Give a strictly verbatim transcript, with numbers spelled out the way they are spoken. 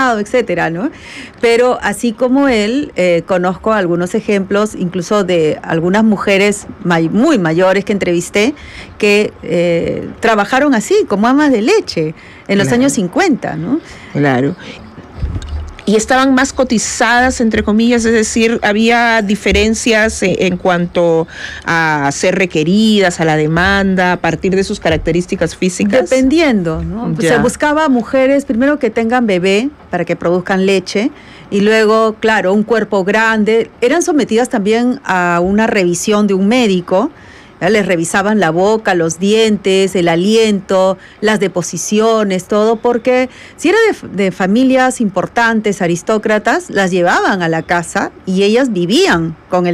casado, etcétera, ¿no? Pero así como él, eh, conozco algunos ejemplos, incluso de algunas mujeres may- muy mayores que entrevisté, que eh, trabajaron así, como amas de leche, en los Claro. años cincuenta, ¿no? Claro. Y estaban más cotizadas, entre comillas, es decir, había diferencias en cuanto a ser requeridas, a la demanda, a partir de sus características físicas. Dependiendo, ¿no? Ya. Se buscaba mujeres, primero que tengan bebé, para que produzcan leche, y luego, claro, un cuerpo grande. Eran sometidas también a una revisión de un médico. ¿Ya? Les revisaban la boca, los dientes, el aliento, las deposiciones, todo, porque si era de, de familias importantes, aristócratas, las llevaban a la casa y ellas vivían con el